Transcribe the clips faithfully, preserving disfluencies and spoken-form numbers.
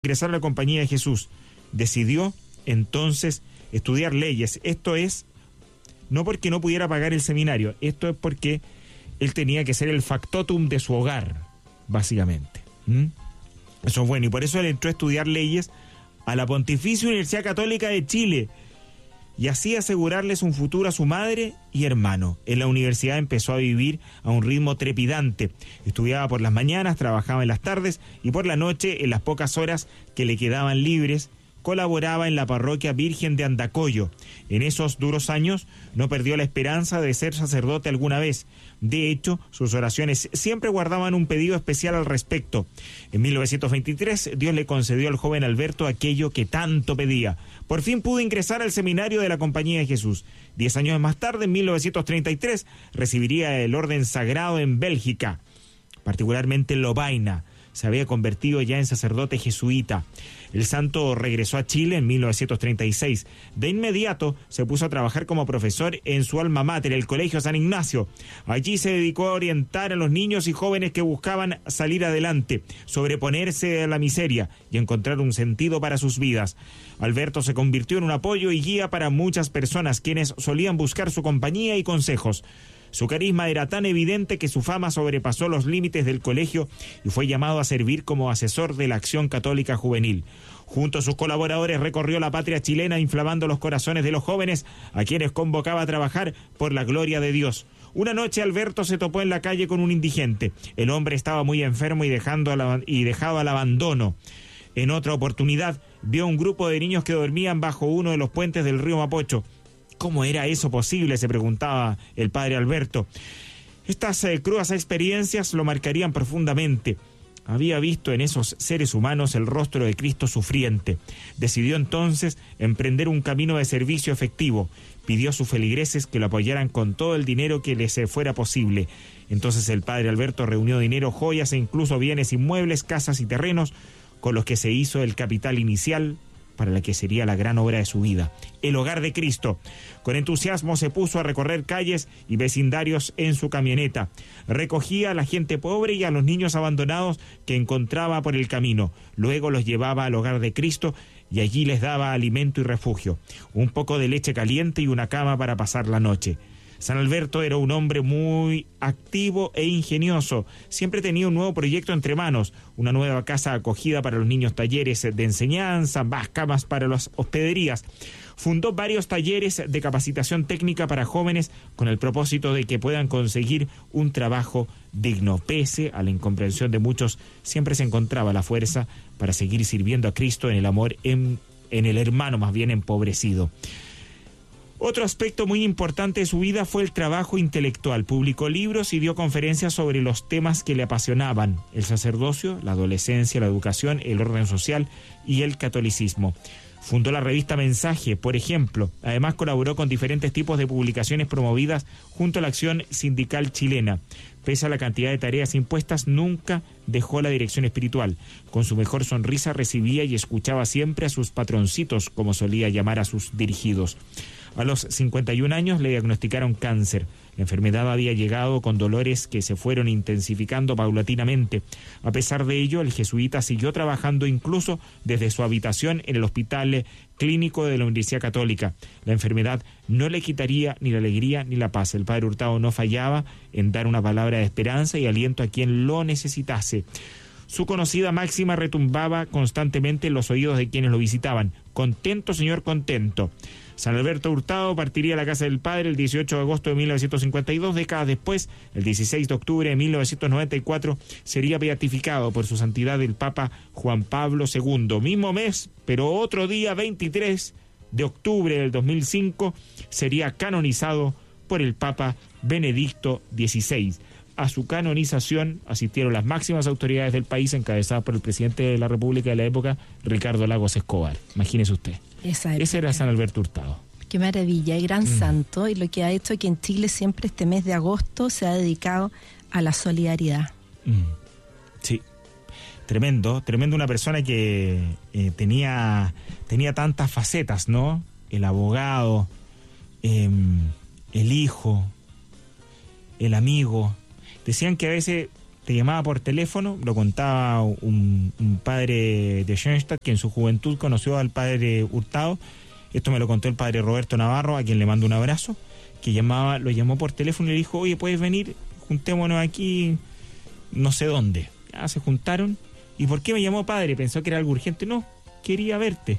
ingresar a la Compañía de Jesús. Decidió entonces estudiar leyes. Esto es, no porque no pudiera pagar el seminario, esto es porque él tenía que ser el factotum de su hogar, básicamente. ¿Mm? Eso es bueno, y por eso él entró a estudiar leyes a la Pontificia Universidad Católica de Chile, y así asegurarles un futuro a su madre y hermano. En la universidad empezó a vivir a un ritmo trepidante. Estudiaba por las mañanas, trabajaba en las tardes y por la noche, en las pocas horas que le quedaban libres, colaboraba en la parroquia Virgen de Andacollo. En esos duros años no perdió la esperanza de ser sacerdote alguna vez. De hecho, sus oraciones siempre guardaban un pedido especial al respecto. En mil novecientos veintitrés, Dios le concedió al joven Alberto aquello que tanto pedía. Por fin pudo ingresar al seminario de la Compañía de Jesús. Diez años más tarde, en mil novecientos treinta y tres, recibiría el orden sagrado en Bélgica, particularmente en Lovaina. Se había convertido ya en sacerdote jesuita. El santo regresó a Chile en mil novecientos treinta y seis. De inmediato se puso a trabajar como profesor en su alma mater, el Colegio San Ignacio. Allí se dedicó a orientar a los niños y jóvenes que buscaban salir adelante, sobreponerse a la miseria y encontrar un sentido para sus vidas. Alberto se convirtió en un apoyo y guía para muchas personas, quienes solían buscar su compañía y consejos. Su carisma era tan evidente que su fama sobrepasó los límites del colegio y fue llamado a servir como asesor de la Acción Católica Juvenil. Junto a sus colaboradores recorrió la patria chilena inflamando los corazones de los jóvenes, a quienes convocaba a trabajar por la gloria de Dios. Una noche Alberto se topó en la calle con un indigente. El hombre estaba muy enfermo y, dejando al, y dejado al abandono. En otra oportunidad vio un grupo de niños que dormían bajo uno de los puentes del río Mapocho. ¿Cómo era eso posible?, se preguntaba el padre Alberto. Estas eh, crudas experiencias lo marcarían profundamente. Había visto en esos seres humanos el rostro de Cristo sufriente. Decidió entonces emprender un camino de servicio efectivo. Pidió a sus feligreses que lo apoyaran con todo el dinero que les fuera posible. Entonces el padre Alberto reunió dinero, joyas e incluso bienes inmuebles, casas y terrenos, con los que se hizo el capital inicial para la que sería la gran obra de su vida, el Hogar de Cristo. Con entusiasmo se puso a recorrer calles y vecindarios en su camioneta. Recogía a la gente pobre y a los niños abandonados que encontraba por el camino. Luego los llevaba al Hogar de Cristo y allí les daba alimento y refugio, un poco de leche caliente y una cama para pasar la noche. San Alberto era un hombre muy activo e ingenioso. Siempre tenía un nuevo proyecto entre manos, una nueva casa acogida para los niños, talleres de enseñanza, más camas para las hospederías. Fundó varios talleres de capacitación técnica para jóvenes con el propósito de que puedan conseguir un trabajo digno. Pese a la incomprensión de muchos, siempre se encontraba la fuerza para seguir sirviendo a Cristo en el amor, en, en el hermano más bien empobrecido. Otro aspecto muy importante de su vida fue el trabajo intelectual. Publicó libros y dio conferencias sobre los temas que le apasionaban: el sacerdocio, la adolescencia, la educación, el orden social y el catolicismo. Fundó la revista Mensaje, por ejemplo. Además colaboró con diferentes tipos de publicaciones promovidas junto a la Acción Sindical Chilena. Pese a la cantidad de tareas impuestas, nunca dejó la dirección espiritual. Con su mejor sonrisa recibía y escuchaba siempre a sus patroncitos, como solía llamar a sus dirigidos. A los cincuenta y un años le diagnosticaron cáncer. La enfermedad había llegado con dolores que se fueron intensificando paulatinamente. A pesar de ello, el jesuita siguió trabajando incluso desde su habitación en el Hospital Clínico de la Universidad Católica. La enfermedad no le quitaría ni la alegría ni la paz. El padre Hurtado no fallaba en dar una palabra de esperanza y aliento a quien lo necesitase. Su conocida máxima retumbaba constantemente en los oídos de quienes lo visitaban: contento, señor, contento. San Alberto Hurtado partiría a la casa del Padre el dieciocho de agosto de mil novecientos cincuenta y dos. Décadas después, el dieciséis de octubre de mil novecientos noventa y cuatro, sería beatificado por su santidad el Papa Juan Pablo segundo. Mismo mes, pero otro día, veintitrés de octubre del dos mil cinco, sería canonizado por el Papa Benedicto dieciséis. A su canonización asistieron las máximas autoridades del país, encabezadas por el presidente de la República de la época, Ricardo Lagos Escobar. Imagínese usted. Esa Ese era San Alberto Hurtado. Qué maravilla, y gran mm. santo, y lo que ha hecho que en Chile siempre este mes de agosto se ha dedicado a la solidaridad. Mm. Sí, tremendo, tremendo, una persona que eh, tenía, tenía tantas facetas, ¿no? El abogado, eh, el hijo, el amigo. Decían que a veces te llamaba por teléfono, lo contaba un, un padre de Schoenstatt que en su juventud conoció al padre Hurtado. Esto me lo contó el padre Roberto Navarro, a quien le mando un abrazo, que llamaba, lo llamó por teléfono y le dijo, oye, ¿puedes venir? Juntémonos aquí, no sé dónde. Ya se juntaron. ¿Y por qué me llamó padre? Pensó que era algo urgente. No, quería verte.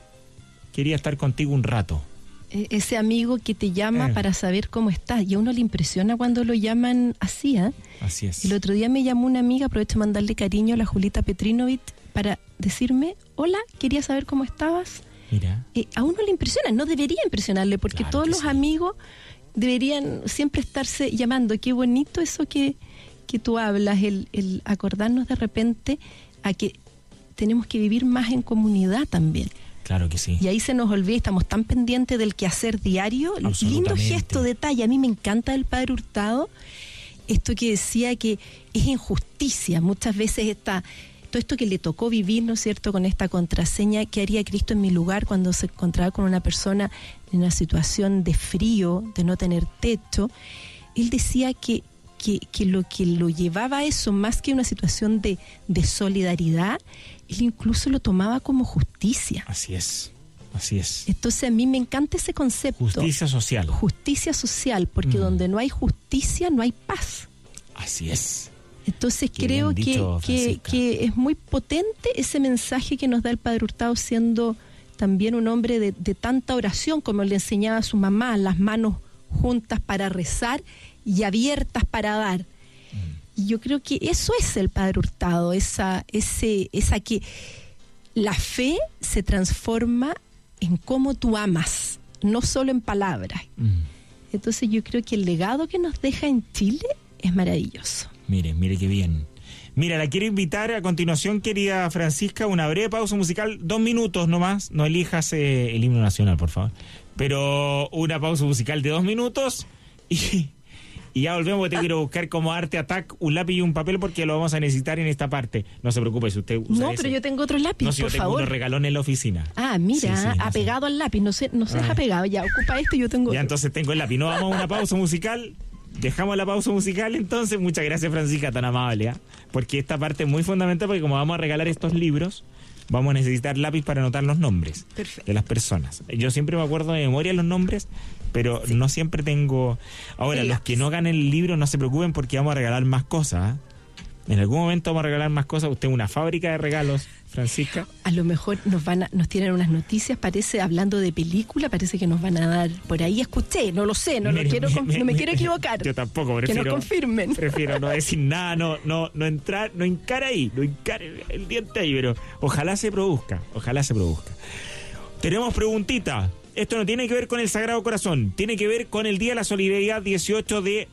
Quería estar contigo un rato. Ese amigo que te llama eh. para saber cómo estás. Y a uno le impresiona cuando lo llaman así, ¿eh? Así es. El otro día me llamó una amiga, aprovecho de mandarle cariño a la Julita Petrinovich, para decirme, hola, quería saber cómo estabas. Mira. Eh, a uno le impresiona, no debería impresionarle, porque claro todos los sí. amigos deberían siempre estarse llamando. Qué bonito eso que, que tú hablas, el, el acordarnos de repente a que tenemos que vivir más en comunidad también. Claro que sí. Y ahí se nos olvida, estamos tan pendientes del quehacer diario. Lindo gesto, detalle. A mí me encanta del padre Hurtado esto que decía que es injusticia. Muchas veces está todo esto que le tocó vivir, ¿no es cierto?, con esta contraseña, ¿qué haría Cristo en mi lugar cuando se encontraba con una persona en una situación de frío, de no tener techo? Él decía que, que, que lo que lo llevaba a eso, más que una situación de, de solidaridad, él incluso lo tomaba como justicia. Así es, así es. Entonces a mí me encanta ese concepto. Justicia social. Justicia social, porque mm. donde no hay justicia no hay paz. Así es. Entonces Qué creo dicho, que, que, que es muy potente ese mensaje que nos da el padre Hurtado, siendo también un hombre de, de tanta oración, como le enseñaba a su mamá, las manos juntas para rezar y abiertas para dar. Y yo creo que eso es el padre Hurtado, esa, ese, esa que la fe se transforma en cómo tú amas, no solo en palabras. Mm. Entonces yo creo que el legado que nos deja en Chile es maravilloso. Mire, mire qué bien. Mira, la quiero invitar a continuación, querida Francisca, a una breve pausa musical, dos minutos nomás, no elijas eh, el himno nacional, por favor, pero una pausa musical de dos minutos y... Y ya volvemos, porque te quiero buscar como Arte Attack un lápiz y un papel, porque lo vamos a necesitar en esta parte. No se preocupe si usted usa No, ese. pero yo tengo otro lápiz, no, si por yo tengo favor. uno regalón en la oficina. Ah, mira, sí, sí, no apegado sé. al lápiz, no se, no se deja pegado. Ya, ocupa esto y yo tengo Ya, otro. entonces tengo el lápiz. No, vamos a una pausa musical. Dejamos la pausa musical, entonces. Muchas gracias, Francisca, tan amable, ¿eh? Porque esta parte es muy fundamental, porque como vamos a regalar estos libros, vamos a necesitar lápiz para anotar los nombres Perfecto. de las personas. Yo siempre me acuerdo de memoria los nombres, pero sí. no siempre tengo... Ahora, el los lápiz. Que no ganen el libro, no se preocupen, porque vamos a regalar más cosas, ¿eh? En algún momento vamos a regalar más cosas. Usted es una fábrica de regalos, Francisca. A lo mejor nos van a, nos tienen unas noticias, parece, hablando de película, parece que nos van a dar por ahí. Escuché, no lo sé, no, me, lo quiero, me, no me, me quiero equivocar. Yo tampoco, prefiero... Que nos confirmen. Prefiero no decir nada, no, no, no entrar, no hincar ahí, no hincar el, el diente ahí, pero ojalá se produzca, ojalá se produzca. Tenemos preguntita. Esto no tiene que ver con el Sagrado Corazón, tiene que ver con el Día de la Solidaridad, dieciocho de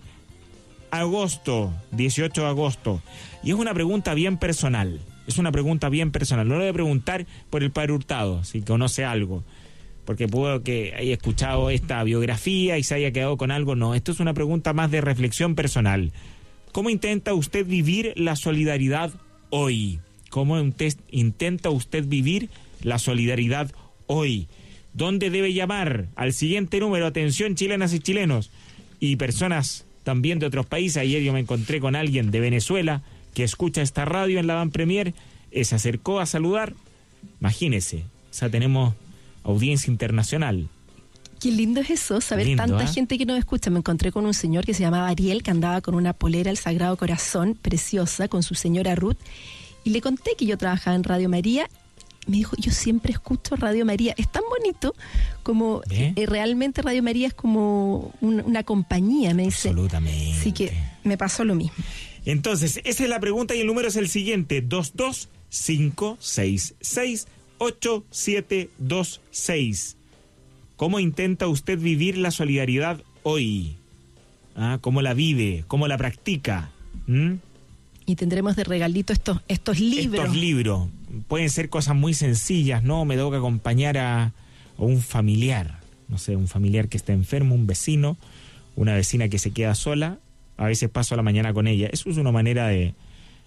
agosto, dieciocho de agosto. Y es una pregunta bien personal, es una pregunta bien personal. No lo voy a preguntar por el padre Hurtado, si conoce algo, porque puedo que haya escuchado esta biografía y se haya quedado con algo. No, esto es una pregunta más de reflexión personal. ¿Cómo intenta usted vivir la solidaridad hoy? ¿Cómo intenta usted vivir la solidaridad hoy? ¿Dónde debe llamar? Al siguiente número. Atención, chilenas y chilenos y personas también de otros países. Ayer yo me encontré con alguien de Venezuela que escucha esta radio en la Van Premier, eh, se acercó a saludar. Imagínese, o sea, tenemos audiencia internacional. Qué lindo es eso, saber lindo, tanta ¿eh? gente que nos escucha. Me encontré con un señor que se llamaba Ariel, que andaba con una polera del Sagrado Corazón, preciosa, con su señora Ruth, y le conté que yo trabajaba en Radio María. Me dijo, yo siempre escucho Radio María. Es tan bonito como ¿Eh? Eh, realmente Radio María es como un, una compañía, me dice. Absolutamente. Así que me pasó lo mismo. Entonces, esa es la pregunta y el número es el siguiente: dos dos cinco seis seis ocho siete dos seis. ¿Cómo intenta usted vivir la solidaridad hoy? ¿Ah? ¿Cómo la vive? ¿Cómo la practica? ¿Mm? Y tendremos de regalito estos, estos libros. Estos libros. Pueden ser cosas muy sencillas, ¿no? Me tengo que acompañar a, a un familiar, no sé, un familiar que está enfermo, un vecino, una vecina que se queda sola, a veces paso la mañana con ella. Eso es una manera de,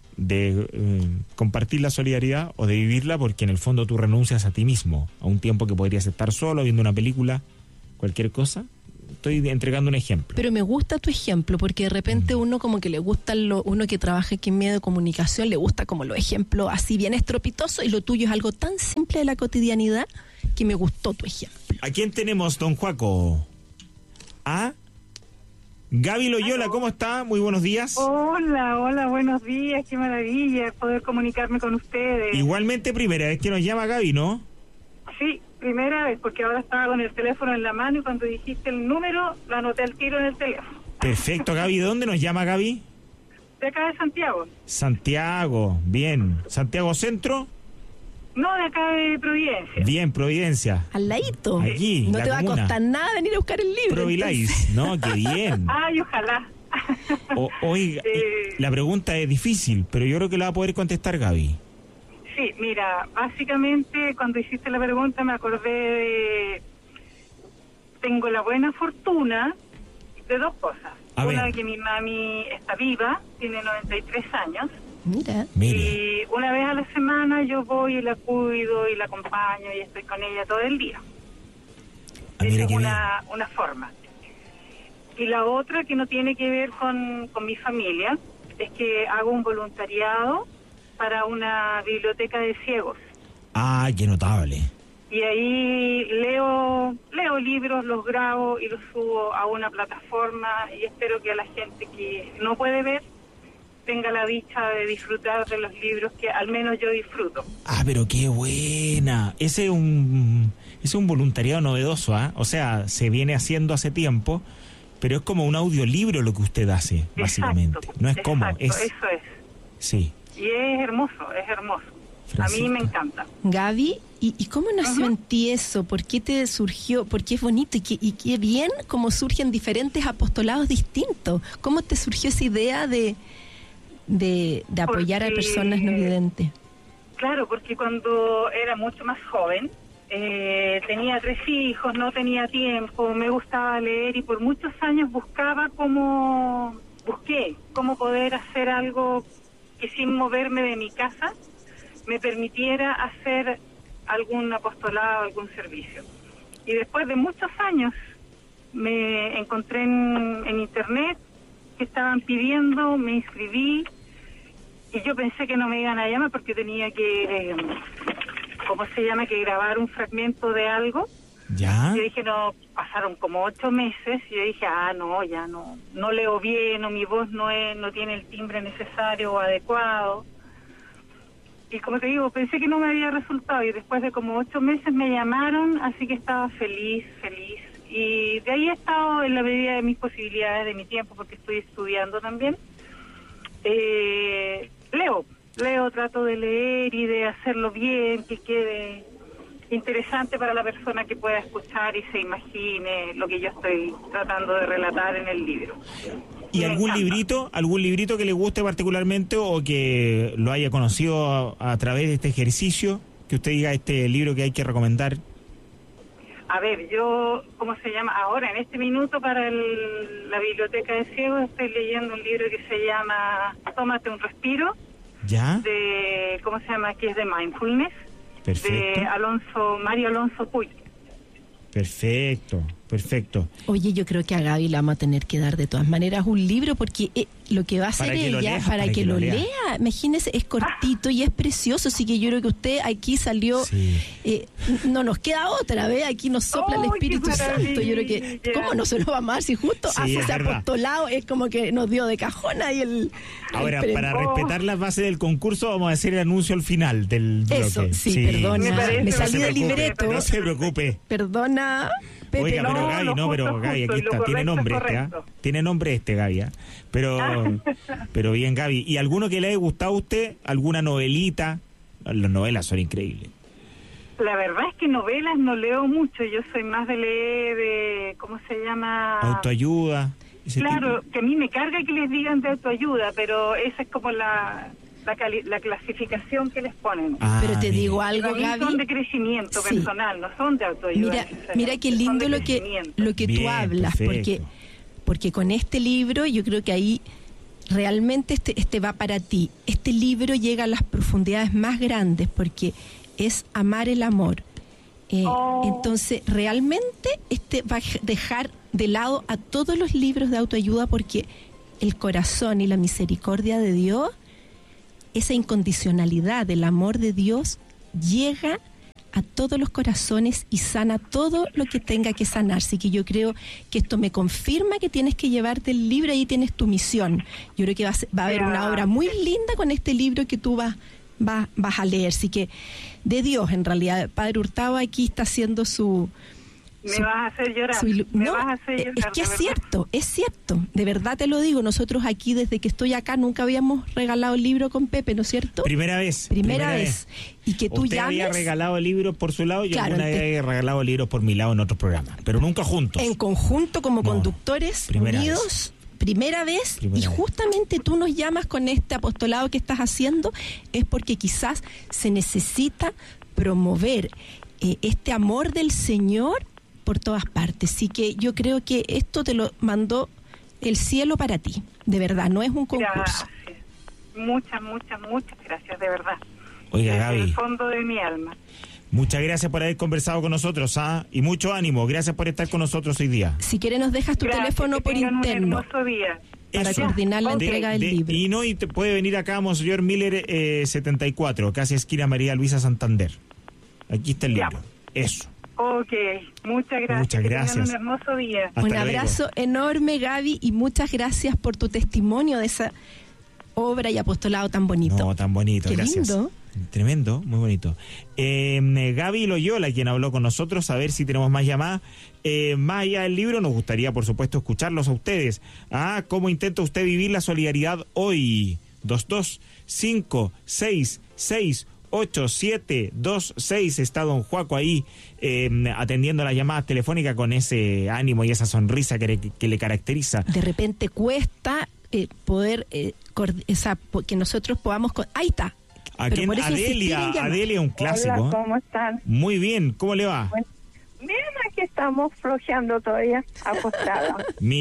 de eh, compartir la solidaridad o de vivirla, porque en el fondo tú renuncias a ti mismo, a un tiempo que podrías estar solo viendo una película, cualquier cosa, estoy entregando un ejemplo. Pero me gusta tu ejemplo, porque de repente mm. uno como que le gusta, lo, uno que trabaja aquí en medio de comunicación, le gusta como los ejemplos así bien estropitosos, y lo tuyo es algo tan simple de la cotidianidad que me gustó tu ejemplo. ¿A quién tenemos, don Juaco? ¿A? Gaby Loyola, ¿cómo está? Muy buenos días. Hola, hola, buenos días, qué maravilla poder comunicarme con ustedes. Igualmente, primera vez que nos llama Gaby, ¿no? Sí, primera vez, porque ahora estaba con el teléfono en la mano y cuando dijiste el número, lo anoté al tiro en el teléfono. Perfecto, Gaby. ¿De dónde nos llama Gaby? De acá de Santiago. Santiago, bien. ¿Santiago Centro? No, de acá de Providencia. Bien, Providencia. Al ladito. Allí, no la te comuna. Va a costar nada venir a buscar el libro. Provilais, ¿no? Qué bien. Ay, ojalá. O, oiga, eh, la pregunta es difícil, pero yo creo que la va a poder contestar Gaby. Sí, mira, básicamente cuando hiciste la pregunta me acordé de... Tengo la buena fortuna de dos cosas. A Una, ver. que mi mami está viva, tiene noventa y tres años. Mira. Mire. Y una vez a la semana yo voy y la cuido y la acompaño y estoy con ella todo el día. Ah, Esa mire es qué una, una forma. Y la otra, que no tiene que ver con, con mi familia, es que hago un voluntariado para una biblioteca de ciegos. Ah, qué notable. Y ahí leo leo libros, los grabo y los subo a una plataforma y espero que a la gente que no puede ver tenga la dicha de disfrutar de los libros que al menos yo disfruto. Ah, pero qué buena. Ese es un, ese es un voluntariado novedoso, ¿ah? ¿eh? O sea, se viene haciendo hace tiempo, pero es como un audiolibro lo que usted hace, básicamente. Exacto, no es exacto, como, es... eso es. Sí. Y es hermoso, es hermoso. Francisca. A mí me encanta. Gaby, ¿y, y cómo nació Ajá. en ti eso? ¿Por qué te surgió? ¿Por qué es bonito? Y qué, y qué bien cómo surgen diferentes apostolados distintos. ¿Cómo te surgió esa idea de, de, de apoyar Porque, a personas no videntes? Claro, porque cuando era mucho más joven, eh, tenía tres hijos, no tenía tiempo, me gustaba leer y por muchos años buscaba cómo, busqué cómo poder hacer algo que sin moverme de mi casa me permitiera hacer algún apostolado, algún servicio. Y después de muchos años me encontré en, en internet que estaban pidiendo, me inscribí y yo pensé que no me iban a llamar porque tenía que, eh, ¿cómo se llama?, que grabar un fragmento de algo. ¿Ya? Yo dije, no, pasaron como ocho meses y yo dije, ah, no, ya no, no leo bien o mi voz no es, no tiene el timbre necesario o adecuado. Y como te digo, pensé que no me había resultado y después de como ocho meses me llamaron, así que estaba feliz, feliz. Y de ahí he estado en la medida de mis posibilidades, de mi tiempo, porque estoy estudiando también. Eh, leo, leo, trato de leer y de hacerlo bien, que quede interesante para la persona que pueda escuchar y se imagine lo que yo estoy tratando de relatar en el libro. ¿Y algún librito, algún librito que le guste particularmente o que lo haya conocido a, a través de este ejercicio? Que usted diga este libro que hay que recomendar. A ver, yo, ¿cómo se llama? Ahora, en este minuto, para el, la Biblioteca de Ciegos, estoy leyendo un libro que se llama Tómate un respiro. ¿Ya? De, ¿cómo se llama? Que es de Mindfulness. Perfecto. De Alonso, Mario Alonso Puig. Perfecto, perfecto. Oye, yo creo que a Gaby le vamos a tener que dar de todas maneras un libro porque eh, lo que va a hacer Para que lo ella, lea, para, para que, que lo lo lea. lea. Imagínese, es cortito y es precioso, así que yo creo que usted aquí salió, Sí. eh, no nos queda otra, ¿ve? Aquí nos sopla el ¡Ay, Espíritu qué Santo. Yo creo que, maravilla! ¿cómo no se lo va a amar si justo Sí, hace es ese verdad. apostolado? Es como que nos dio de cajón ahí el... Ahora, el para premio. respetar las bases del concurso, vamos a hacer el anuncio al final del bloque. Eso, sí, perdona, Me parece, me no salí se del preocupe, libreto. No se preocupe. Perdona, Pepe. Oiga, pero no, Gaby, lo no, justo, pero Gaby, justo, aquí lo está, tiene correcto, nombre este, ¿ah? correcto. Tiene nombre este, Gaby, ¿ah? Pero, pero bien, Gaby. ¿Y alguno que le haya gustado a usted? ¿Alguna novelita? Las novelas son increíbles. La verdad es que novelas no leo mucho, yo soy más de leer, de, ¿cómo se llama? Autoayuda. ese Claro, tipo. que a mí me carga que les digan de autoayuda, pero esa es como la la, cali la clasificación que les ponen. Ah, Pero te mire. digo algo, Para mí Gaby. son de crecimiento Sí. personal, no son de autoayuda. Mira, necesariamente, mira qué son lindo de lo que crecimiento. lo que tú Bien, hablas, perfecto. porque porque con este libro yo creo que ahí realmente este este va para ti. Este libro llega a las profundidades más grandes porque es amar el amor Eh, Oh. Entonces, realmente este va a dejar de lado a todos los libros de autoayuda, porque el corazón y la misericordia de Dios, esa incondicionalidad del amor de Dios, llega a todos los corazones y sana todo lo que tenga que sanar. Así que yo creo que esto me confirma que tienes que llevarte el libro, ahí tienes tu misión. Yo creo que va a, ser, va a haber una obra muy linda con este libro que tú vas, vas, vas a leer. Así que de Dios, en realidad, Padre Hurtado aquí está haciendo su... Me su, vas a hacer llorar. su, Me no, vas a hacer llorar. es que es de cierto, es cierto. De verdad te lo digo. Nosotros aquí, desde que estoy acá, nunca habíamos regalado el libro con Pepe, ¿no es cierto? Primera vez. Primera, primera vez. vez. Y que tú Usted llames... había regalado libros por su lado y claro, alguna vez había regalado libros por mi lado en otros programas, pero nunca juntos. En conjunto, como no, conductores primera unidos... Vez. Primera vez, Primera y vez. justamente tú nos llamas con este apostolado que estás haciendo, es porque quizás se necesita promover eh, este amor del Señor por todas partes. Así que yo creo que esto te lo mandó el cielo para ti, de verdad, no es un concurso. Gracias. Muchas, muchas, muchas gracias, de verdad. Oiga, Desde Gaby, el fondo de mi alma. muchas gracias por haber conversado con nosotros, ¿ah? Y mucho ánimo, gracias por estar con nosotros hoy día. Si quieres nos dejas tu Gracias, teléfono que por tengan interno un hermoso día. para Eso. coordinar la Ok. entrega del De- libro. Y no, y te puede venir acá a Monseñor Miller eh, setenta y cuatro, casi esquina María Luisa Santander. Aquí está el Ya. libro. Eso. Ok, muchas gracias. Muchas Que gracias. tengan un hermoso día. Hasta Un luego. abrazo enorme, Gaby, y muchas gracias por tu testimonio de esa obra y apostolado tan bonito. No, tan bonito, Qué gracias. lindo. Tremendo, muy bonito. Eh, Gaby Loyola, quien habló con nosotros, a ver si tenemos más llamadas. Eh, más allá del libro, nos gustaría, por supuesto, escucharlos a ustedes. Ah, ¿cómo intenta usted vivir la solidaridad hoy? dos dos cinco seis seis ocho siete dos seis. Está don Juaco ahí eh, atendiendo las llamadas telefónicas con ese ánimo y esa sonrisa que, que le caracteriza. De repente cuesta eh, poder, eh, cord- esa, po- que nosotros podamos... co- Ahí está. ¿A Pero quién? por eso insistir Adelia, en llamar. Adelia, un clásico. Hola, ¿cómo están? Muy bien, ¿cómo le va? Bueno, bien, aquí estamos flojeando todavía, acostados.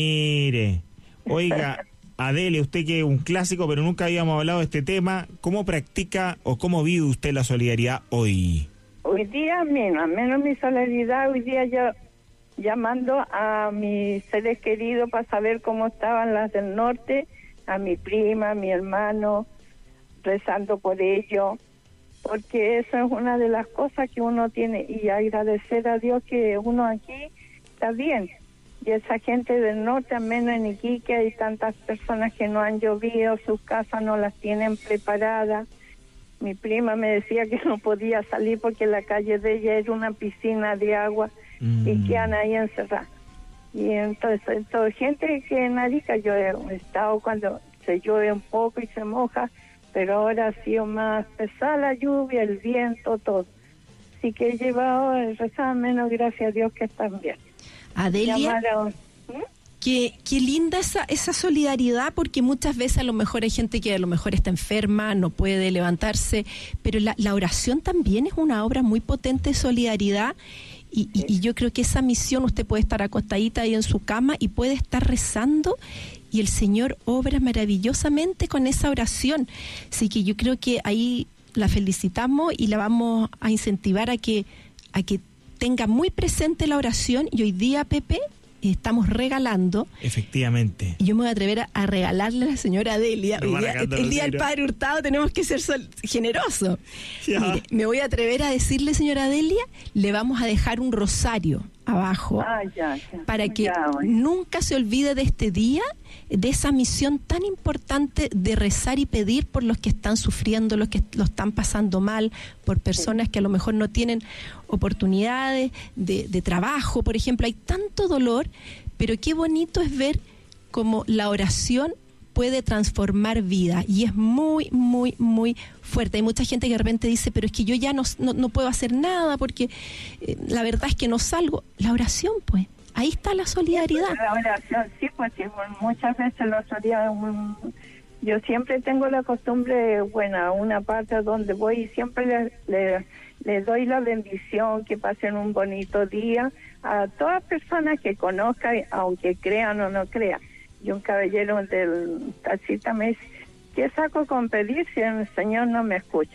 Mire, oiga, Adelia, usted que es un clásico, pero nunca habíamos hablado de este tema, ¿cómo practica o cómo vive usted la solidaridad hoy? Hoy día, menos, menos mi solidaridad, hoy día yo llamando a mis seres queridos para saber cómo estaban las del norte, a mi prima, a mi hermano, rezando por ellos, porque eso es una de las cosas que uno tiene, y agradecer a Dios que uno aquí está bien. Y esa gente del norte, al menos en Iquique, hay tantas personas que no han llovido, sus casas no las tienen preparadas. Mi prima me decía que no podía salir porque la calle de ella era una piscina de agua Mm. y quedan ahí encerradas. Y entonces, entonces, gente que en Arica yo he estado cuando se llueve un poco y se moja, pero ahora ha sido más pesada la lluvia, el viento, todo. Así que he llevado el rezar menos, gracias a Dios que están bien. Adelia, Llamaron, ¿Mm? qué, qué linda esa, esa solidaridad, porque muchas veces a lo mejor hay gente que a lo mejor está enferma, no puede levantarse, pero la, la oración también es una obra muy potente de solidaridad. Y, y, y yo creo que esa misión, usted puede estar acostadita ahí en su cama y puede estar rezando, y el Señor obra maravillosamente con esa oración. Así que yo creo que ahí la felicitamos y la vamos a incentivar a que, a que tenga muy presente la oración. Y hoy día, Pepe, estamos regalando. Efectivamente. Y yo me voy a atrever a, a regalarle a la señora Adelia. No Hoy va día, regalando el día la del señora. Padre Hurtado tenemos que ser sol- generosos. Ya. Mire, me voy a atrever a decirle, señora Adelia, le vamos a dejar un rosario abajo Ah, ya, ya. para que Ya, bueno. nunca se olvide de este día, de esa misión tan importante de rezar y pedir por los que están sufriendo, los que lo están pasando mal, por personas que a lo mejor no tienen oportunidades de, de trabajo, por ejemplo. Hay tanto dolor, pero qué bonito es ver cómo la oración puede transformar vida, y es muy, muy, muy fuerte. Hay mucha gente que de repente dice, pero es que yo ya no, no, no puedo hacer nada porque eh, la verdad es que no salgo. La oración, pues, ahí está la solidaridad. La oración, sí, pues sí, bueno, muchas veces los días, um, yo siempre tengo la costumbre, bueno, una parte donde voy y siempre le, le, le doy la bendición, que pasen un bonito día a todas personas que conozcan, aunque crean o no crean. Y un caballero del taxista me dice, ¿qué saco con pedir si el Señor no me escucha?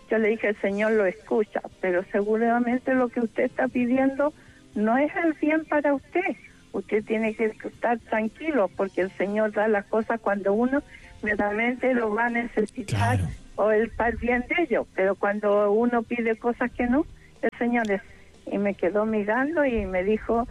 Yo le dije, el Señor lo escucha, pero seguramente lo que usted está pidiendo no es el bien para usted. Usted tiene que estar tranquilo, porque el Señor da las cosas cuando uno verdaderamente lo va a necesitar, claro, o el para el bien de ellos. Pero cuando uno pide cosas que no, el Señor es... Y me quedó mirando y me dijo...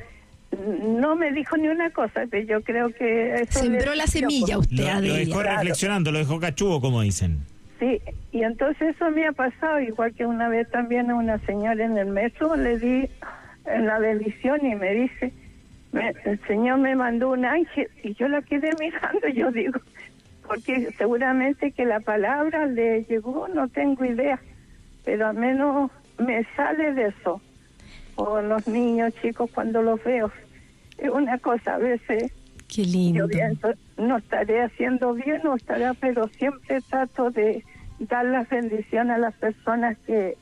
No me dijo ni una cosa, pero yo creo que... Eso sembró la semilla usted, Lo, lo dejó claro, reflexionando, lo dejó cachudo, como dicen. Sí, y entonces eso me ha pasado, igual que una vez también a una señora en el metro, le di en la bendición y me dice, me, el Señor me mandó un ángel, y yo la quedé mirando, yo digo, porque seguramente que la palabra le llegó, no tengo idea, pero al menos me sale de eso. O los niños chicos cuando los veo, es una cosa, a veces... Qué lindo. Yo pienso, no estaré haciendo bien, no estaré, pero siempre trato de dar las bendiciones a las personas que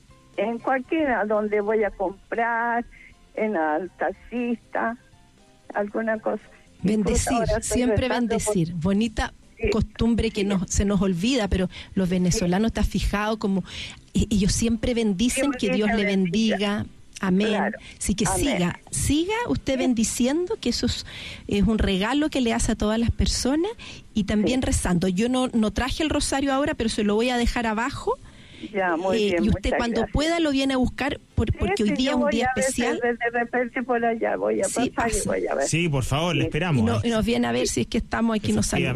en cualquiera, donde voy a comprar, en el taxista, alguna cosa. Bendecir, siempre bendecir. Por... Bonita sí, costumbre que sí, nos, se nos olvida, pero los venezolanos, sí, te has fijado como ellos siempre bendicen, sí, que Dios le bendiga. Amén. Claro. Así que Amén. siga, siga usted, sí, bendiciendo, que eso es, es un regalo que le hace a todas las personas, y también sí, rezando. Yo no no traje el rosario ahora, pero se lo voy a dejar abajo. Ya, muy eh, bien, y usted cuando gracias. pueda lo viene a buscar, por, sí, porque hoy día es un día especial. De, de repente por allá voy a sí, pasar y voy a ver. Sí, por favor, sí, le esperamos. Y, no, y nos viene a ver si es que estamos aquí, nos saluda.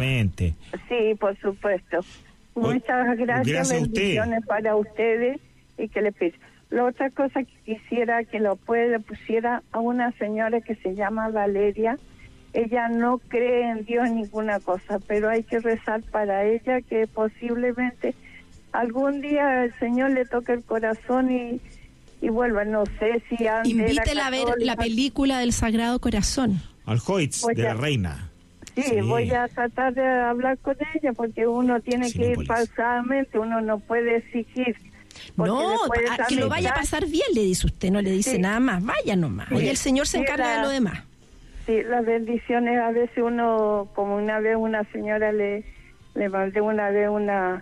Sí, por supuesto. Muchas gracias, gracias bendiciones usted. para ustedes, y que le pido. La otra cosa que quisiera que lo pueda pusiera a una señora que se llama Valeria. Ella no cree en Dios ninguna cosa, pero hay que rezar para ella, que posiblemente algún día el Señor le toque el corazón y, y vuelva. No sé si antes invítela a ver la película del Sagrado Corazón. Al Hoyts de la Reina. Sí, sí, voy a tratar de hablar con ella, porque uno tiene sí, que ir pausadamente, uno no puede exigir. No, a, que lo vaya a pasar bien, le dice usted, no le dice sí, nada más, vaya nomás, sí, y el Señor se encarga la, de lo demás. Sí, las bendiciones, a veces uno, como una vez una señora le, le mandé una vez una,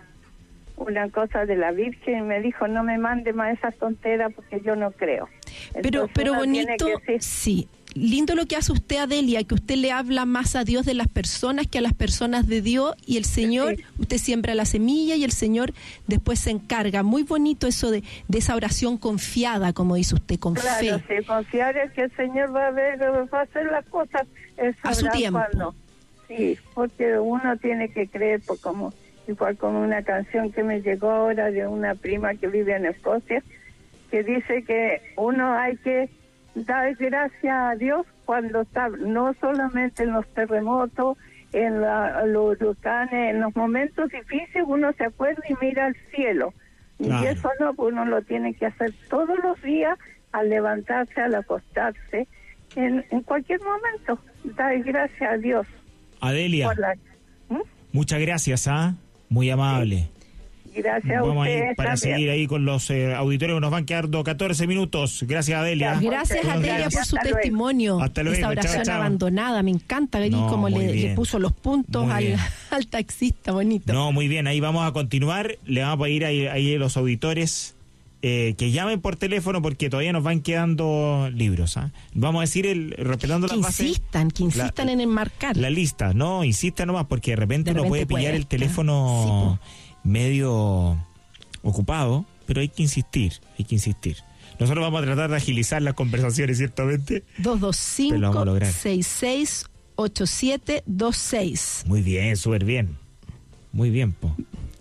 una cosa de la Virgen, y me dijo, no me mande más esas tonteras porque yo no creo. Entonces, pero pero bonito, que, sí. Lindo lo que hace usted, Adelia, que usted le habla más a Dios de las personas que a las personas de Dios, y el Señor, sí, usted siembra la semilla y el Señor después se encarga. Muy bonito eso de, de esa oración confiada, como dice usted, con claro, fe. Sí, confiar es que el Señor va a ver, va a hacer las cosas a su tiempo. Cuando. Sí, porque uno tiene que creer, por como igual como una canción que me llegó ahora de una prima que vive en Escocia, que dice que uno hay que dar gracias a Dios cuando está, no solamente en los terremotos, en la, los huracanes, en los momentos difíciles uno se acuerda y mira al cielo. Claro. Y eso no, uno lo tiene que hacer todos los días, al levantarse, al acostarse, en, en cualquier momento. Dar gracias a Dios. Adelia, la, ¿Mm? muchas gracias, ¿ah? ¿eh? Muy amable. Sí. Gracias Vamos a ustedes a ir para también. seguir ahí con los eh, auditorios, nos van quedando catorce minutos. Gracias, Adelia. Gracias, Buenos Adelia, días. por su Hasta testimonio. luego. Hasta luego. Esa oración chao, chao. abandonada, me encanta ver no, cómo le, le puso los puntos al, al taxista, bonito. No, muy bien, ahí vamos a continuar. Le vamos a pedir ahí, ahí a los auditores eh, que llamen por teléfono, porque todavía nos van quedando libros. ¿eh? Vamos a decir, el respetando que las bases. insistan, que insistan la, en enmarcar. La lista, no, insista nomás, porque de repente, de repente uno puede pillar puede, el teléfono sí, medio ocupado, pero hay que insistir, hay que insistir. Nosotros vamos a tratar de agilizar las conversaciones, ciertamente. dos dos cinco, seis seis ocho siete dos seis. Muy bien, súper bien. Muy bien, po.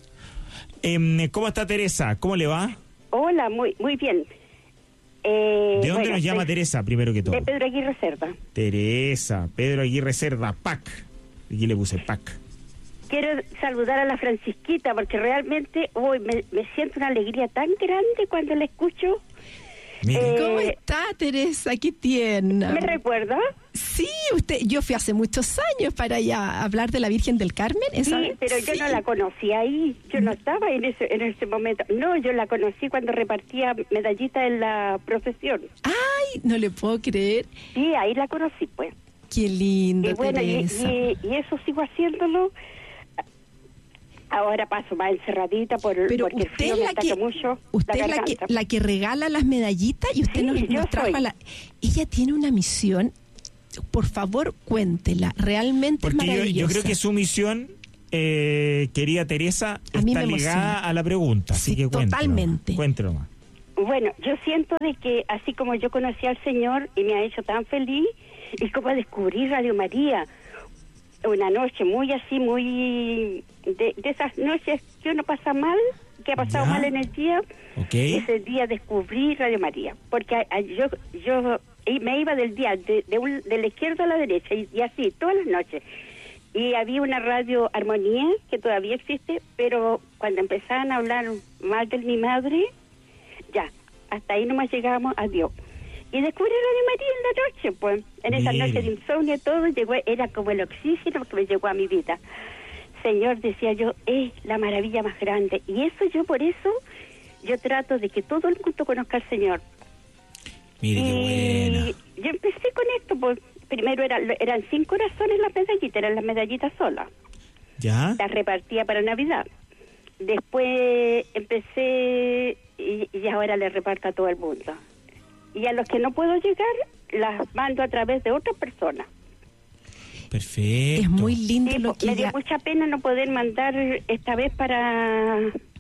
Eh, ¿Cómo está Teresa? ¿Cómo le va? Hola, muy muy bien. Eh, ¿De dónde bueno, nos llama de, Teresa, primero que todo? De Pedro Aguirre Cerda. Teresa, Pedro Aguirre Cerda, P A C. Aquí le puse P A C. Quiero saludar a la Francisquita, porque realmente hoy me, me siento una alegría tan grande cuando la escucho. Eh, ¿Cómo está, Teresa? Qué tierna. ¿Me recuerda? Sí, usted, yo fui hace muchos años para allá a hablar de la Virgen del Carmen. ¿esa? Sí, pero sí. Yo no la conocí ahí, yo no estaba en ese en ese momento. No, yo la conocí cuando repartía medallitas en la procesión. Ay, no le puedo creer. Sí, ahí la conocí, pues. Qué lindo, y bueno, Teresa. Y, y, y eso sigo haciéndolo Ahora paso más encerradita por, Pero porque el usted frío es me la ataca que, mucho usted la es la que, garganta. la que regala las medallitas y usted Sí, nos, yo nos trajo soy. a la... Ella tiene una misión, por favor, cuéntela, realmente Porque es yo, maravillosa. yo creo que su misión, eh, querida Teresa, A mí está me ligada emociona. a la pregunta, así Sí, que cuéntelo. totalmente. Cuéntelo más. Bueno, yo siento de que así como yo conocí al Señor y me ha hecho tan feliz, es como descubrir Radio María. Una noche muy así, muy... De, de esas noches que uno pasa mal, que ha pasado Ya. mal en el día, Ok. ese día descubrí Radio María. Porque a, a, yo yo y me iba del día, de, de, un, de la izquierda a la derecha, y, y así, todas las noches. Y había una radio Armonía, que todavía existe, pero cuando empezaban a hablar mal de mi madre, ya, hasta ahí nomás llegábamos a Dios. Y descubrí Radio María en la noche, pues, en esa Mire. noche de insomnio todo, llegó, era como el oxígeno que me llegó a mi vida. Señor, decía yo, es la maravilla más grande. Y eso yo, por eso, yo trato de que todo el mundo conozca al Señor. Mire qué buena. Y yo empecé con esto, pues, primero era, eran cinco corazones las medallitas, eran las medallitas solas. ¿Ya? Las repartía para Navidad. Después empecé y, y ahora le reparto a todo el mundo. Y a los que no puedo llegar, las mando a través de otras personas. Perfecto. Es muy lindo Sí, lo que me dio ella... mucha pena no poder mandar esta vez para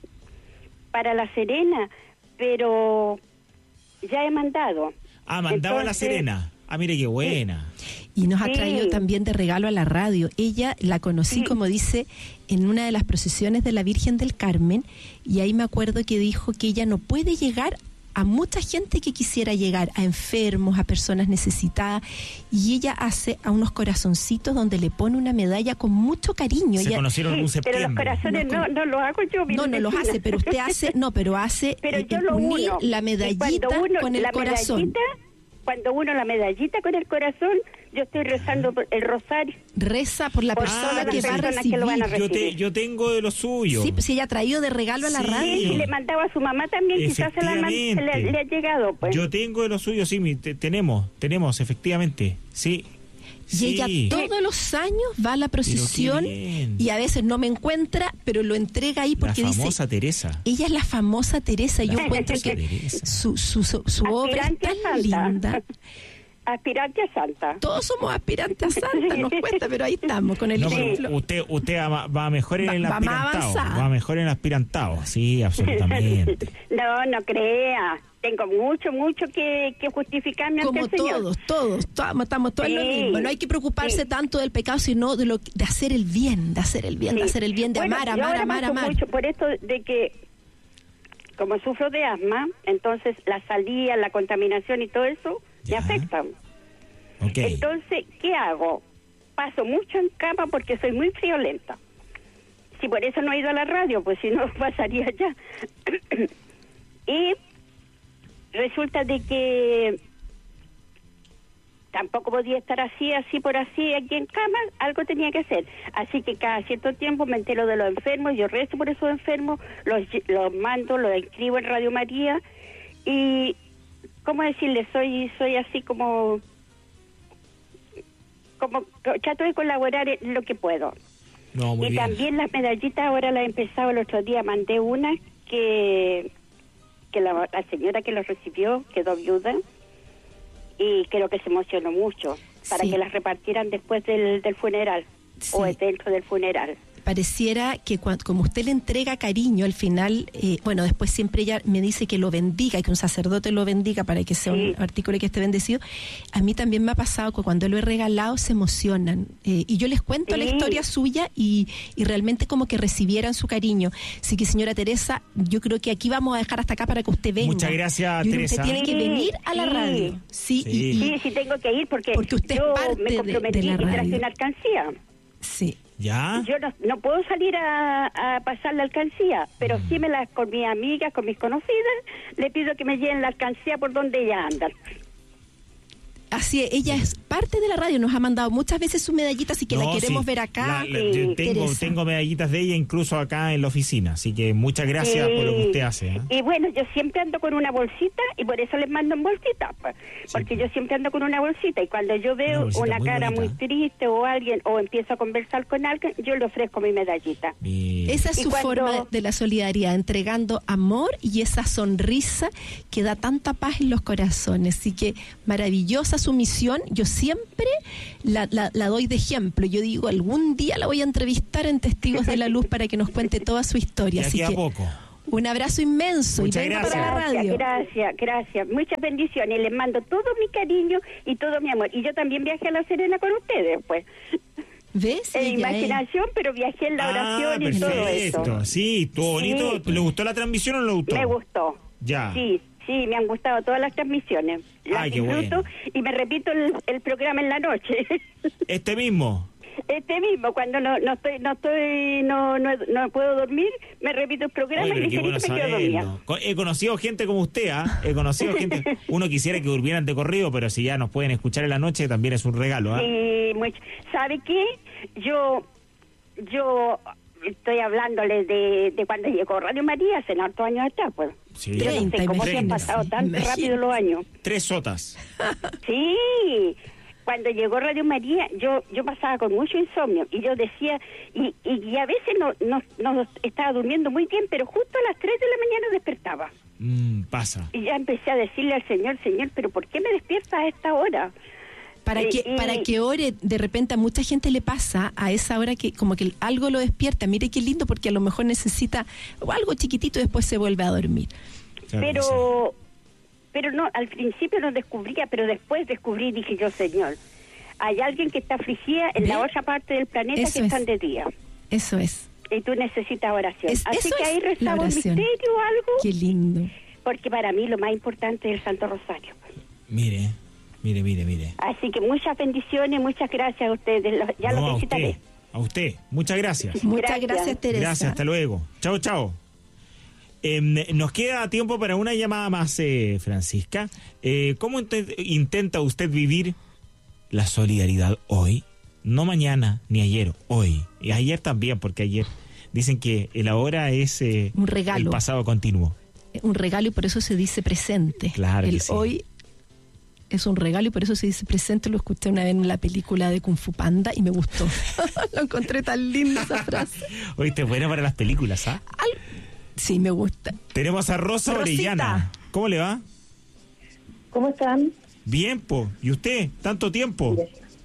para La Serena, pero ya he mandado. Ah, mandaba a La Entonces, Serena. Ah, mire qué buena. Y nos ha Sí. traído también de regalo a la radio. Ella la conocí, Sí. como dice, en una de las procesiones de la Virgen del Carmen, y ahí me acuerdo que dijo que ella no puede llegar a mucha gente que quisiera llegar, a enfermos, a personas necesitadas, y ella hace a unos corazoncitos donde le pone una medalla con mucho cariño. Se Ella, conocieron en un Sí, pero los septiembre. corazones No, no, no, lo hago yo. mi no, no los vecina. hace, pero usted hace, no, pero hace Pero eh, yo lo unir uno. la Y medallita cuando uno, con el la corazón. medallita, cuando uno la medallita con el corazón, yo estoy rezando por el rosario. Reza por la Por persona todas que las va a personas que lo recibir. van a Yo, te, recibir. yo tengo de lo suyo. Sí, pues ella ha traído de regalo a la Sí. radio. Sí, y le mandaba a su mamá también, quizás se, la man- se le, le ha llegado, pues. Yo tengo de lo suyo, sí, mi- te- tenemos, tenemos, efectivamente. Sí. Y Sí. ella todos los años va a la procesión bien. y a veces no me encuentra, pero lo entrega ahí La porque famosa dice, Teresa. ella es la famosa Teresa. Y yo La encuentro famosa que Teresa. su, su, su, su obra es Aspirante a tan santa. linda. Aspirante a santa. Todos somos aspirantes a santa, nos cuesta, pero ahí estamos con el No, ejemplo. pero usted, usted va, va mejor en Va- el va más aspirantado. avanzada. Va mejor en el aspirantado. Sí, absolutamente. No, no crea. Tengo mucho, mucho que, que justificarme ante Como el Señor. todos, todos, estamos, estamos todos en lo Sí, mismo. No hay que preocuparse sí. tanto del pecado, sino de lo de hacer el bien, de hacer el bien, de Sí. hacer el bien, de Bueno, amar, yo amar, ahora amar, paso amar. mucho por esto de que, como sufro de asma, entonces la salida, la contaminación y todo eso Ya. me afectan. Ok. Entonces, ¿qué hago? Paso mucho en cama porque soy muy friolenta. Si por eso no he ido a la radio, pues si no pasaría ya. Y resulta de que tampoco podía estar así, así por así, aquí en cama, algo tenía que hacer. Así que cada cierto tiempo me entero de los enfermos, yo rezo por esos enfermos, los, los mando, los inscribo en Radio María y, ¿cómo decirle? Soy, soy así como... como trato de colaborar en lo que puedo. No, muy y bien. también las medallitas ahora las he empezado el otro día, mandé una que que la, la señora que los recibió quedó viuda y creo que se emocionó mucho para Sí. que las repartieran después del, del funeral Sí. o dentro del funeral. Pareciera que cuan- como usted le entrega cariño, al final, eh, bueno, después siempre ella me dice que lo bendiga, que un sacerdote lo bendiga para que sea Sí. un artículo que esté bendecido. A mí también me ha pasado que cuando lo he regalado se emocionan. Eh, y yo les cuento la Sí. historia suya y, y realmente como que recibieran su cariño. Así que, señora Teresa, yo creo que aquí vamos a dejar hasta acá para que usted venga. Muchas gracias, Yo creo que Teresa. Usted tiene que Sí, venir a la sí. radio. Sí, Sí. y- y- Sí, sí tengo que ir porque, Porque usted es yo parte me de- comprometí de la y traje radio. una alcancía. sí. ¿Ya? Yo no, no puedo salir a, a pasar la alcancía, pero sí me las con mis amigas, con mis conocidas, le pido que me lleven la alcancía por donde ellas andan. Así es, ella es parte de la radio, nos ha mandado muchas veces su medallita, así que no, la queremos sí. ver acá. La, la, yo tengo, tengo medallitas de ella incluso acá en la oficina, así que muchas gracias sí. por lo que usted hace. ¿eh? Y bueno, yo siempre ando con una bolsita y por eso les mando en bolsita, pues, sí. porque yo siempre ando con una bolsita y cuando yo veo una, una muy cara bonita. muy triste o alguien, o empiezo a conversar con alguien, yo le ofrezco mi medallita. Bien. Esa es su cuando... forma de la solidaridad, entregando amor y esa sonrisa que da tanta paz en los corazones. Así que maravillosa su misión. Yo siempre la, la, la doy de ejemplo. Yo digo, algún día la voy a entrevistar en Testigos de la Luz para que nos cuente toda su historia. Y Así aquí que a poco. Un abrazo inmenso. Muchas y venga gracias. para la radio. Gracias, gracias. Muchas bendiciones. Les mando todo mi cariño y todo mi amor. Y yo también viajé a La Serena con ustedes, pues. ¿Ves? En imaginación, pero viajé en la oración ah, y todo eso. Sí, estuvo bonito. Sí. ¿Le gustó la transmisión o no le gustó? Me gustó. Ya. Sí, sí, me han gustado todas las transmisiones. Las Ay, qué disfruto bueno. Y me repito el, el programa en la noche. ¿Este mismo? Este mismo, cuando no no estoy no estoy no no, no puedo dormir, me repito el programa. Oye, y ligerito bueno me quedo dormida. He conocido gente como usted, ¿ah? ¿eh? He conocido gente. Uno quisiera que durmieran de corrido, pero si ya nos pueden escuchar en la noche, también es un regalo, ¿ah? ¿eh? Sí, mucho. ¿Sabe qué? Yo yo estoy hablándole de, de cuando llegó Radio María hace hartos años atrás, pues. Sí. Yo no sé cómo se han pasado tan Imagínate. rápido los años. Tres sotas. Sí. Cuando llegó Radio María, yo yo pasaba con mucho insomnio y yo decía, y, y, y a veces no, no, no estaba durmiendo muy bien, pero justo a las tres de la mañana despertaba. Mm, pasa. Y ya empecé a decirle al Señor, Señor, ¿pero por qué me despiertas a esta hora? Para y, que y, para que ore, de repente a mucha gente le pasa a esa hora que como que algo lo despierta. Mire qué lindo, porque a lo mejor necesita algo chiquitito y después se vuelve a dormir. Claro, pero... Pero no, al principio no descubría, pero después descubrí y dije yo, Señor, hay alguien que está afligida en ¿Ve? la otra parte del planeta Eso que es. están de día. Eso es. Y tú necesitas oración. Es, Así que ahí rezamos un misterio o algo. Qué lindo. Porque para mí lo más importante es el Santo Rosario. Mire, mire, mire, mire. Así que muchas bendiciones, muchas gracias a ustedes. Ya no, los visitaré. A usted, a usted, muchas gracias. Muchas gracias, gracias Teresa. Gracias, hasta luego. Chao, chao. Eh, nos queda tiempo para una llamada más, eh, Francisca. Eh, ¿Cómo int- intenta usted vivir la solidaridad hoy? No mañana ni ayer, hoy. Y ayer también, porque ayer dicen que el ahora es eh, un regalo. El pasado continuo. Un regalo y por eso se dice presente. Claro el que sí. Hoy es un regalo y por eso se dice presente. Lo escuché una vez en la película de Kung Fu Panda y me gustó. Lo encontré tan linda esa frase. Oíste, buena para las películas, ¿ah? Al... Sí, me gusta. Tenemos a Rosa Rosita. Orellana. ¿Cómo le va? ¿Cómo están? Bien, po. ¿Y usted? ¿Tanto tiempo?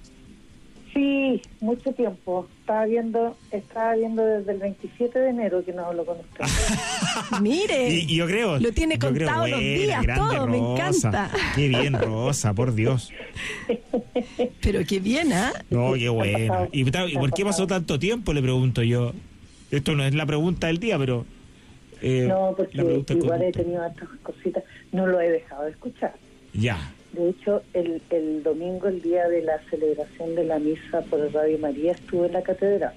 Sí, mucho tiempo. Estaba viendo, estaba viendo desde el veintisiete de enero que no hablo con usted. Mire, y, y yo creo, lo tiene contado creo, los buena, días, todo, Rosa. Me encanta. Qué bien, Rosa, por Dios. Pero qué bien, ¿ah? ¿eh? No, qué bueno. ¿Y, ¿Y por qué pasó tanto tiempo? Le pregunto yo. Esto no es la pregunta del día, pero... Eh, no, porque igual he tenido otras cositas. No lo he dejado de escuchar. Ya. De hecho, el, el domingo, el día de la celebración de la misa por Radio María, estuve en la catedral.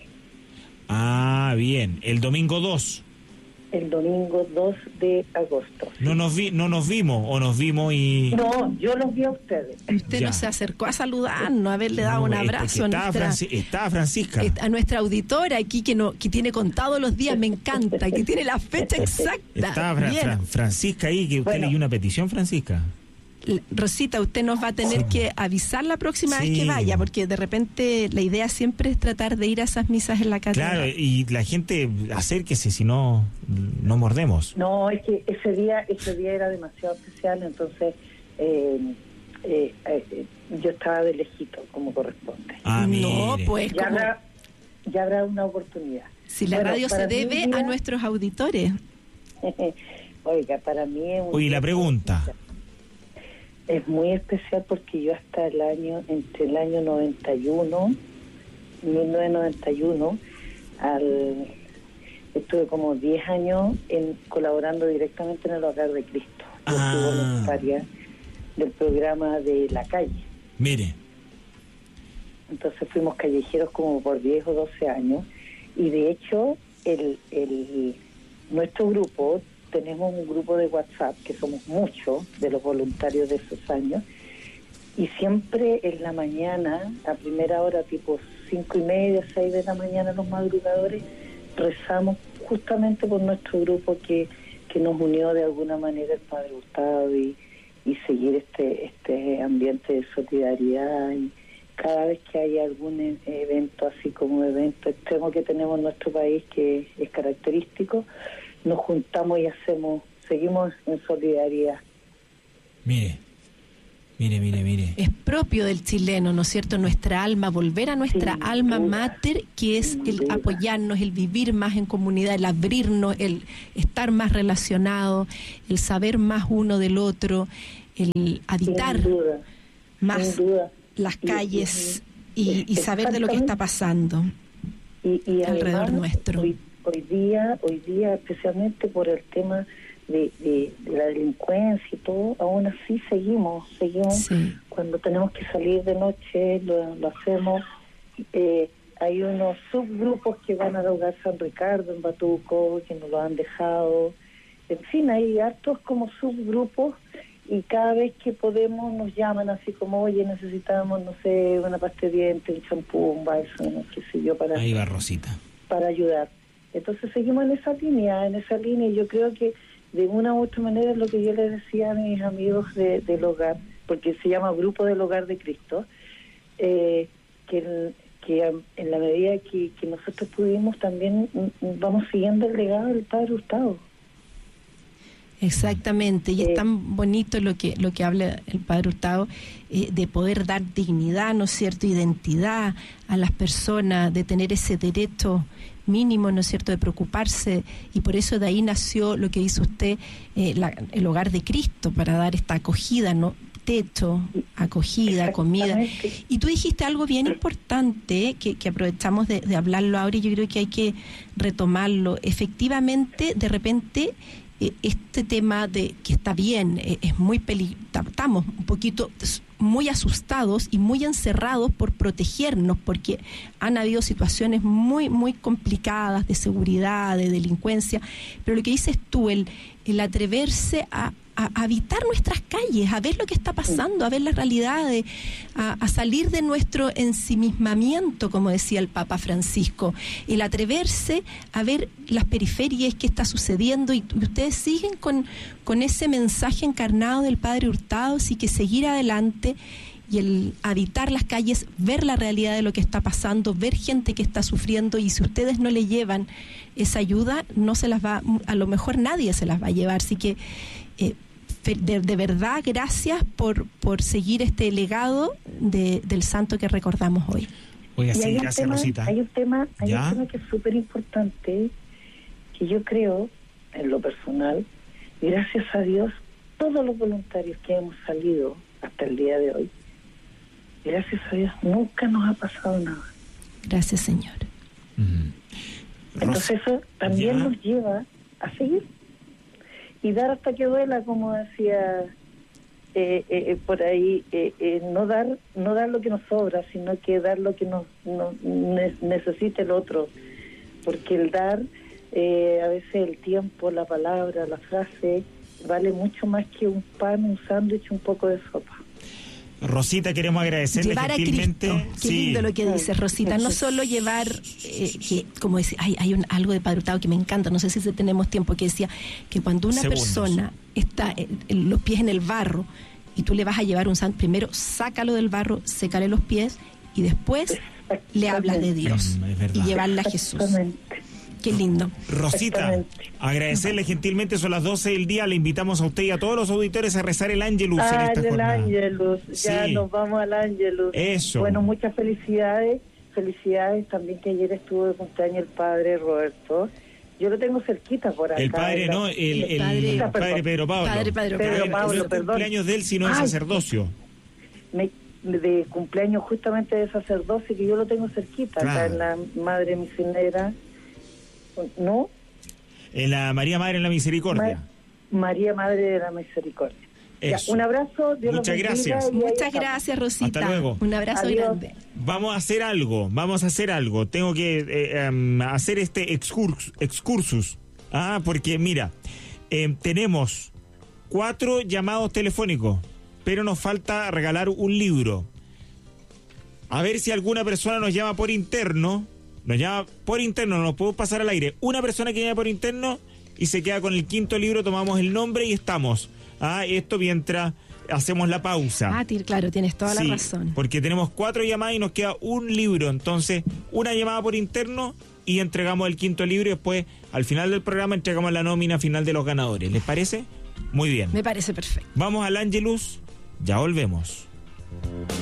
Ah, bien. El domingo dos. El domingo dos de agosto. No nos vi, no nos vimos, o nos vimos y... No, yo los vi a ustedes. Usted ya. no se acercó a saludarnos, a haberle dado no, un abrazo. Estaba, nuestra, Franci estaba Francisca. A nuestra auditora aquí que no que tiene contado los días, me encanta, que tiene la fecha exacta. Estaba Fra Fra Francisca ahí, que usted bueno. leyó una petición, Francisca. Rosita, usted nos va a tener sí. que avisar la próxima sí. vez que vaya, porque de repente la idea siempre es tratar de ir a esas misas en la catedral. Claro, y la gente acérquese, si no, no mordemos. No, es que ese día ese día era demasiado especial, entonces eh, eh, eh, yo estaba de lejito, como corresponde. Ah, no, pues ya como... habrá, ya habrá una oportunidad. Si la bueno, radio se debe día... a nuestros auditores. Oiga, para mí es un... Oye, la pregunta... Especial. Es muy especial porque yo hasta el año, entre el año noventa y uno, mil novecientos noventa y uno, al, estuve como diez años en, colaborando directamente en el Hogar de Cristo. Yo ah. fui voluntaria del programa de La Calle. Mire. Entonces fuimos callejeros como por diez o doce años y de hecho el, el nuestro grupo... Tenemos un grupo de WhatsApp, que somos muchos de los voluntarios de esos años, y siempre en la mañana, a primera hora, tipo cinco y media, seis de la mañana, los madrugadores, rezamos justamente por nuestro grupo que, que nos unió de alguna manera el Padre Hurtado y, y seguir este, este ambiente de solidaridad. Y cada vez que hay algún evento, así como evento extremo que tenemos en nuestro país, que es característico, nos juntamos y hacemos, seguimos en solidaridad. Mire, mire, mire, mire. Es propio del chileno, ¿no es cierto? Nuestra alma, volver a nuestra Sin alma duda, mater, que es el duda. apoyarnos, el vivir más en comunidad, el abrirnos, el estar más relacionado, el saber más uno del otro, el habitar Sin duda, más sin duda. las calles y, y, y, y saber de lo que está pasando y, y alrededor además, nuestro. Hoy, hoy día, hoy día, especialmente por el tema de, de, de la delincuencia y todo, aún así seguimos, seguimos. Sí. Cuando tenemos que salir de noche, lo, lo hacemos. Eh, hay unos subgrupos que van al hogar San Ricardo en Batuco, que nos lo han dejado. En fin, hay hartos como subgrupos y cada vez que podemos nos llaman así como, oye, necesitamos, no sé, una pasta de dientes, un champú, un balsamo, no qué sé yo, para, Ahí va Rosita. para ayudar. Entonces seguimos en esa línea, en esa línea, y yo creo que de una u otra manera es lo que yo les decía a mis amigos de, del hogar, porque se llama Grupo del Hogar de Cristo, eh, que, el, que en la medida que, que nosotros pudimos también vamos siguiendo el legado del Padre Hurtado. Exactamente, y Eh, es tan bonito lo que lo que habla el Padre Hurtado, eh, de poder dar dignidad, ¿no es cierto?, identidad a las personas, de tener ese derecho mínimo, ¿no es cierto?, de preocuparse, y por eso de ahí nació lo que hizo usted, eh, la, el Hogar de Cristo, para dar esta acogida, ¿no?, techo, acogida, comida. Y tú dijiste algo bien importante que, que aprovechamos de, de hablarlo ahora, y yo creo que hay que retomarlo. Efectivamente, de repente, este tema de que está bien, es muy peligroso, estamos un poquito muy asustados y muy encerrados por protegernos, porque han habido situaciones muy, muy complicadas de seguridad, de delincuencia, pero lo que dices tú, el, el atreverse a A, a habitar nuestras calles, a ver lo que está pasando, a ver las realidades, a, a salir de nuestro ensimismamiento, como decía el Papa Francisco, el atreverse a ver las periferias, qué está sucediendo, y, y ustedes siguen con, con ese mensaje encarnado del Padre Hurtado, así que seguir adelante y el habitar las calles, ver la realidad de lo que está pasando, ver gente que está sufriendo, y si ustedes no le llevan esa ayuda, no se las va, a lo mejor nadie se las va a llevar, así que Eh, de, de verdad, gracias por por seguir este legado de, del santo que recordamos hoy. Oiga, sí, hay gracias, tema, Rosita. Hay un tema, hay ¿Ya? un tema que es súper importante, que yo creo, en lo personal, gracias a Dios, todos los voluntarios que hemos salido hasta el día de hoy, gracias a Dios, nunca nos ha pasado nada. Gracias, Señor. Uh-huh. Entonces eso también ¿Ya? nos lleva a seguir y dar hasta que duela, como decía eh, eh, por ahí, eh, eh, no dar no dar lo que nos sobra, sino que dar lo que nos, nos ne- necesita el otro, porque el dar, eh, a veces el tiempo, la palabra, la frase, vale mucho más que un pan, un sándwich, un poco de sopa. Rosita, queremos agradecerle Llevar a gentilmente. Cristo. Qué Sí. lindo lo que dice Rosita. No solo llevar, eh, que como decía, hay, hay un, algo de Padre Hurtado que me encanta, no sé si tenemos tiempo, que decía que cuando una Segundos. persona está en, en los pies en el barro y tú le vas a llevar un sándwich, primero sácalo del barro, sécale los pies y después le hablas de Dios Mm, es verdad. y llevarla a Jesús. Exactamente. Qué lindo. Rosita, Exactamente. agradecerle gentilmente, son las doce del día, le invitamos a usted y a todos los auditores a rezar el Ángelus en Ah, esta el jornada. Ángelus, ya Sí. nos vamos al Ángelus. Eso. Bueno, muchas felicidades, felicidades también, que ayer estuvo de cumpleaños el padre Roberto. Yo lo tengo cerquita por acá. El padre, en la- no, el, el, El padre- padre, padre Pedro Pablo. Padre Pedro Pero Pablo. el- Pablo, no es perdón. cumpleaños de él, sino de Ay. sacerdocio. Me- de cumpleaños justamente de sacerdocio, que yo lo tengo cerquita, Claro. acá en la Madre Misionera, ¿no? En la María Madre en la Misericordia. Ma- María Madre de la Misericordia. Ya, Eso. un abrazo, Dios Muchas los bendiga, gracias. y ahí Muchas estamos. gracias, Rosita. Hasta luego. Un abrazo Adiós. grande. Vamos a hacer algo, vamos a hacer algo. Tengo que eh, um, hacer este excurs, excursus. Ah, porque mira, eh, tenemos cuatro llamados telefónicos. pero nos falta regalar un libro. A ver si alguna persona nos llama por interno, nos llama por interno, nos podemos pasar al aire. Una persona que llama por interno y se queda con el quinto libro, tomamos el nombre y estamos. Ah, esto mientras hacemos la pausa. Ah, claro, tienes toda sí, la razón. Porque tenemos cuatro llamadas y nos queda un libro. Entonces, una llamada por interno y entregamos el quinto libro y después, al final del programa, entregamos la nómina final de los ganadores. ¿Les parece? Muy bien. Me parece perfecto. Vamos al Ángelus, ya volvemos.